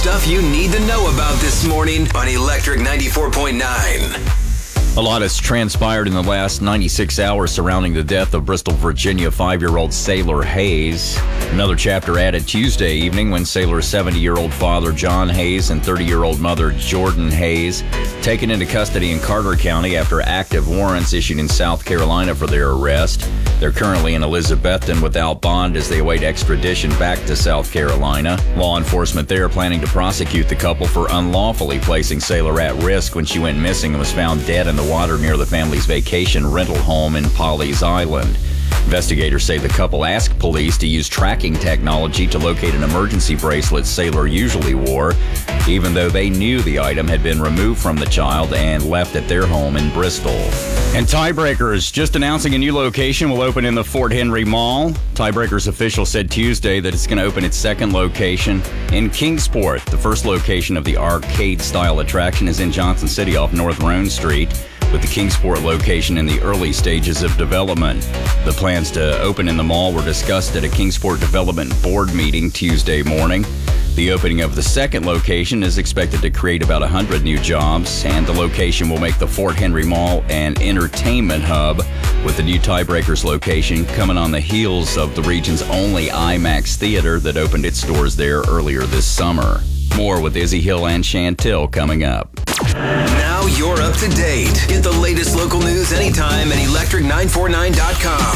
stuff you need to know about this morning on Electric 94.9. A lot has transpired in the last 96 hours surrounding the death of Bristol, Virginia 5-year-old Saylor Hayes. Another chapter added Tuesday evening when Saylor's 70-year-old father, John Hayes, and 30-year-old mother, Jordan Hayes, taken into custody in Carter County after active warrants issued in South Carolina for their arrest. They're currently in Elizabethton without bond as they await extradition back to South Carolina. Law enforcement there are planning to prosecute the couple for unlawfully placing Saylor at risk when she went missing and was found dead in the water near the family's vacation rental home in Pawleys Island. Investigators say the couple asked police to use tracking technology to locate an emergency bracelet Saylor usually wore, even though they knew the item had been removed from the child and left at their home in Bristol. And Tiebreakers, just announcing a new location, will open in the Fort Henry Mall. Tiebreakers official said Tuesday that it's going to open its second location in Kingsport. The first location of the arcade-style attraction is in Johnson City off North Roan Street, with the Kingsport location in the early stages of development. The plans to open in the mall were discussed at a Kingsport Development Board meeting Tuesday morning. The opening of the second location is expected to create about 100 new jobs, and the location will make the Fort Henry Mall an entertainment hub, with the new Tiebreakers location coming on the heels of the region's only IMAX theater that opened its doors there earlier this summer. More with Izzy Hill and Chantil coming up. Now you're up to date. Get the latest local news anytime at electric949.com.